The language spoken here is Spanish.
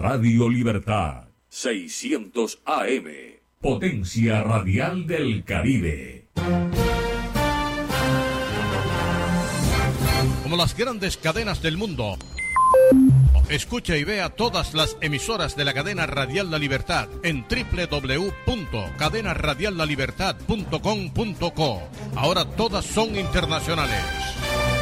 Radio Libertad 600 AM, potencia radial del Caribe. Como las grandes cadenas del mundo. Escucha y vea todas las emisoras de la cadena Radial La Libertad en www.cadenaradiallalibertad.com.co. Ahora todas son internacionales.